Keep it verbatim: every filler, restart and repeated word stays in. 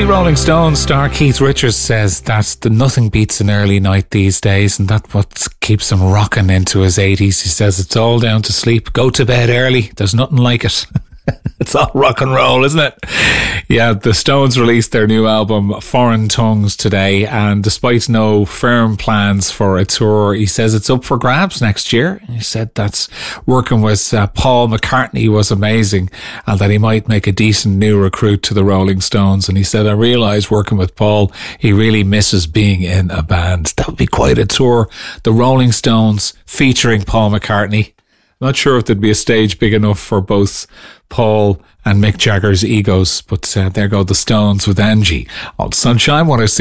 Mighty Rolling Stones star Keith Richards says that the nothing beats an early night these days, and that's what keeps him rocking into his eighties. He says it's all down to sleep. Go to bed early. There's nothing like it. It's all rock and roll, isn't it? Yeah, the Stones released their new album Foreign Tongues today, and despite no firm plans for a tour, he says it's up for grabs next year. He said that's working with uh, Paul McCartney was amazing, and that he might make a decent new recruit to the Rolling Stones. And he said, I realise working with Paul, he really misses being in a band. That would be quite a tour. The Rolling Stones featuring Paul McCartney. Not sure if there'd be a stage big enough for both Paul and Mick Jagger's egos, but uh, there go the Stones with Angie on Sunshine one oh six.